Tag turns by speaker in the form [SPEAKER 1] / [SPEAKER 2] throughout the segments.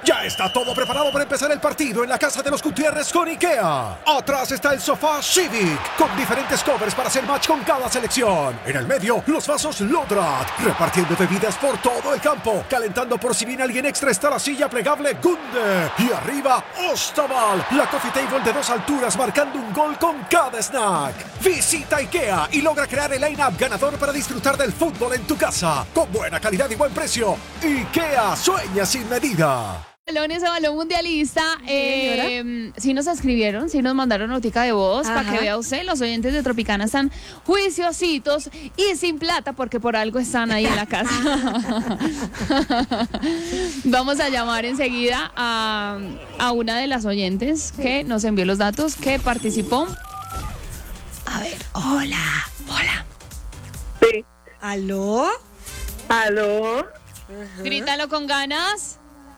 [SPEAKER 1] Ya está todo preparado para empezar el partido en la casa de los Gutiérrez con IKEA. Atrás está el sofá Civic, con diferentes covers para hacer match con cada selección. En el medio, los vasos Lodrat, repartiendo bebidas por todo el campo. Calentando por si viene alguien extra está la silla plegable Gunde. Y arriba, Ostaval, la coffee table de 2 alturas marcando un gol con cada snack. Visita IKEA y logra crear el line-up ganador para disfrutar del fútbol en tu casa. Con buena calidad y buen precio. IKEA, sueña sin medida.
[SPEAKER 2] Ese balón mundialista, sí nos escribieron, sí nos mandaron notica de voz. Ajá. Para que vea usted, los oyentes de Tropicana están juiciositos y sin plata porque por algo están ahí en la casa. Vamos a llamar enseguida a una de las oyentes que nos envió los datos, que participó. A ver, hola.
[SPEAKER 3] Sí.
[SPEAKER 4] ¿Aló?
[SPEAKER 2] Grítalo con ganas.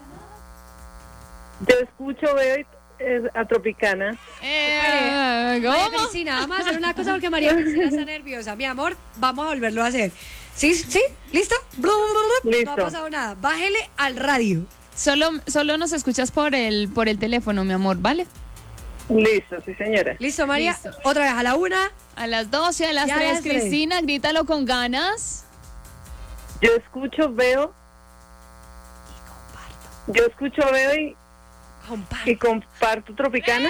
[SPEAKER 3] Yo escucho, veo a Tropicana.
[SPEAKER 4] María Cristina, vamos a hacer una cosa porque María Cristina está nerviosa. Mi amor, vamos a volverlo a hacer. ¿Sí? ¿Listo?
[SPEAKER 3] Listo.
[SPEAKER 4] No ha pasado nada. Bájele al radio.
[SPEAKER 2] Solo nos escuchas por el teléfono, mi amor, ¿vale?
[SPEAKER 3] Listo, sí, señora.
[SPEAKER 4] ¿Listo, María?
[SPEAKER 2] Listo.
[SPEAKER 4] Otra vez, a la 1.
[SPEAKER 2] A las 12, a las 3, Cristina, grítalo con ganas.
[SPEAKER 3] Yo escucho, veo. Yo escucho, veo y comparto Tropicana.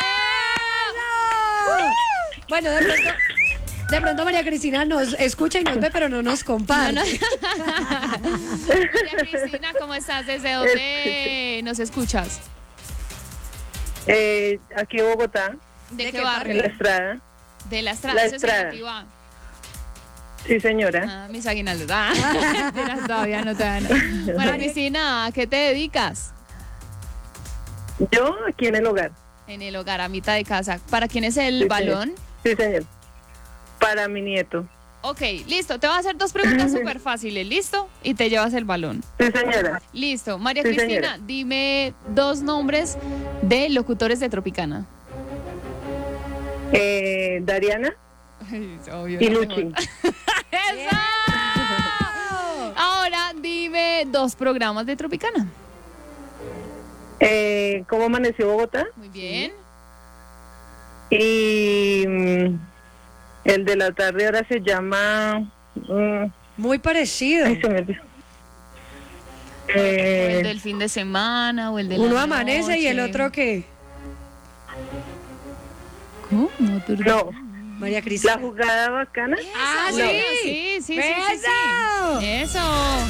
[SPEAKER 4] Bueno, de pronto María Cristina nos escucha y nos ve, pero no nos comparte.
[SPEAKER 2] María Cristina, ¿cómo estás? ¿Desde dónde nos escuchas?
[SPEAKER 3] Aquí en Bogotá.
[SPEAKER 2] ¿De qué
[SPEAKER 3] En
[SPEAKER 2] barrio?
[SPEAKER 3] La Estrada.
[SPEAKER 2] De La Estrada.
[SPEAKER 3] La
[SPEAKER 2] ¿Eso es en
[SPEAKER 3] Estrada.
[SPEAKER 2] Antigua?
[SPEAKER 3] Sí, señora.
[SPEAKER 2] Mis aguinaldos. Todavía no. María Cristina, ¿a qué te dedicas?
[SPEAKER 3] Yo aquí en el hogar.
[SPEAKER 2] En el hogar, a mitad de casa. ¿Para quién es el
[SPEAKER 3] Sí,
[SPEAKER 2] balón?
[SPEAKER 3] Sí, señor. Para mi nieto.
[SPEAKER 2] Ok, listo. Te voy a hacer 2 preguntas súper fáciles, ¿listo? Y te llevas el balón.
[SPEAKER 3] Sí, señora.
[SPEAKER 2] Listo. María
[SPEAKER 3] Sí,
[SPEAKER 2] Cristina,
[SPEAKER 3] señora.
[SPEAKER 2] dime 2 nombres de locutores de Tropicana.
[SPEAKER 3] Dariana
[SPEAKER 2] Obvio,
[SPEAKER 3] y
[SPEAKER 2] no
[SPEAKER 3] Luchi.
[SPEAKER 2] ¡Eso! Ahora dime 2 programas de Tropicana.
[SPEAKER 3] ¿Cómo amaneció Bogotá?
[SPEAKER 2] Muy bien.
[SPEAKER 3] Y el de la tarde ahora se llama...
[SPEAKER 4] Muy parecido.
[SPEAKER 3] ay, se me olvidó.
[SPEAKER 2] O el del fin de semana o el de la
[SPEAKER 4] Uno amanece
[SPEAKER 2] noche.
[SPEAKER 4] y el otro ¿qué?
[SPEAKER 2] ¿Cómo?
[SPEAKER 3] No,
[SPEAKER 4] María Cristina.
[SPEAKER 3] la jugada bacana.
[SPEAKER 4] Ah,
[SPEAKER 2] Bueno,
[SPEAKER 4] sí.
[SPEAKER 2] sí.
[SPEAKER 4] ¡Eso!
[SPEAKER 2] Eso.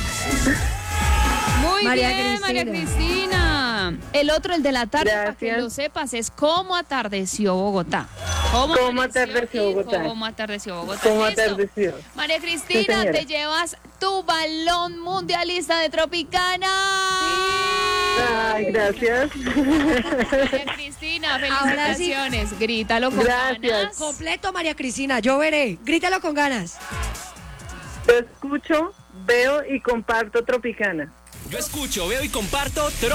[SPEAKER 2] Muy
[SPEAKER 4] María
[SPEAKER 2] bien,
[SPEAKER 4] Cristina.
[SPEAKER 2] María Cristina. El otro, el de la tarde, para que
[SPEAKER 3] Gracias.
[SPEAKER 2] lo sepas, es ¿Cómo atardeció Bogotá?
[SPEAKER 3] ¿Cómo
[SPEAKER 2] amaneció
[SPEAKER 3] atardeció
[SPEAKER 2] y
[SPEAKER 3] Bogotá?
[SPEAKER 2] ¿Cómo atardeció Bogotá?
[SPEAKER 3] ¿Cómo
[SPEAKER 2] ¿Listo?
[SPEAKER 3] atardeció?
[SPEAKER 2] María
[SPEAKER 3] Sí,
[SPEAKER 2] Cristina,
[SPEAKER 3] señora.
[SPEAKER 2] te llevas tu balón mundialista de Tropicana.
[SPEAKER 3] Ay, gracias.
[SPEAKER 2] María Cristina,
[SPEAKER 4] Ahora sí.
[SPEAKER 2] felicitaciones. Grítalo con
[SPEAKER 3] Gracias.
[SPEAKER 2] ganas.
[SPEAKER 4] Completo, María Cristina. Yo veré. Grítalo con ganas.
[SPEAKER 3] Yo escucho, veo y comparto Tropicana.
[SPEAKER 5] Yo escucho, veo y comparto